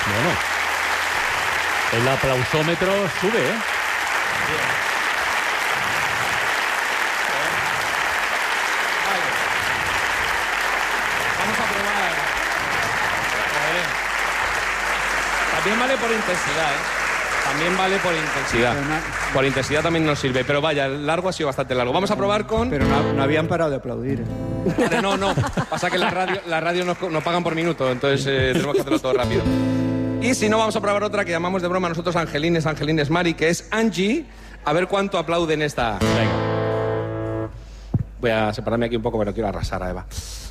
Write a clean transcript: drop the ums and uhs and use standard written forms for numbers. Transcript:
Bueno, el aplausómetro sube, ¿eh? Vamos a probar. También vale por intensidad, ¿eh? También vale por intensidad. Por intensidad también nos sirve. Pero vaya, el largo ha sido bastante largo. Vamos a probar con... Pero no habían parado de aplaudir. No. Pasa que la radio nos pagan por minuto, entonces tenemos que hacerlo todo rápido. Y si no, vamos a probar otra que llamamos de broma nosotros Angelines Mari, que es Angie. A ver cuánto aplauden esta. Venga. Voy a separarme aquí un poco, pero quiero arrasar a Eva.